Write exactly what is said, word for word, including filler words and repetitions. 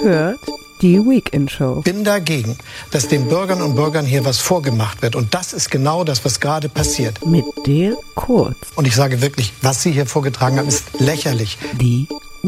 hört die Weekend Show. Ich bin dagegen, dass den Bürgern und Bürgern hier was vorgemacht wird. Und das ist genau das, was gerade passiert. Mit Dirk Kurz. Und ich sage wirklich, was Sie hier vorgetragen haben, ist lächerlich. Die